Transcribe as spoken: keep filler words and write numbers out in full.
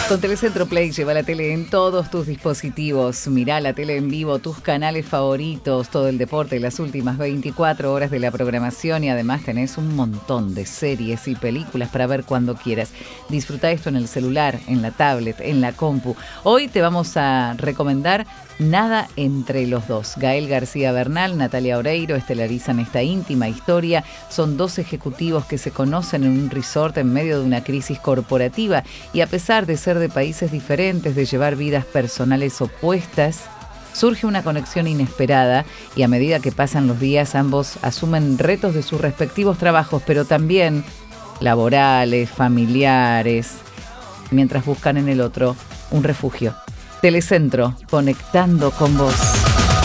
Con Telecentro Play lleva la tele en todos tus dispositivos. Mirá la tele en vivo, tus canales favoritos, todo el deporte, las últimas veinticuatro horas de la programación y además tenés un montón de series y películas para ver cuando quieras. Disfruta esto en el celular, en la tablet, en la compu. Hoy te vamos a recomendar Nada entre los dos. Gael García Bernal, Natalia Oreiro estelarizan esta íntima historia. Son dos ejecutivos que se conocen en un resort en medio de una crisis corporativa y a pesar de ser de países diferentes, de llevar vidas personales opuestas, surge una conexión inesperada y a medida que pasan los días ambos asumen retos de sus respectivos trabajos, pero también laborales, familiares, mientras buscan en el otro un refugio. Telecentro, conectando con vos.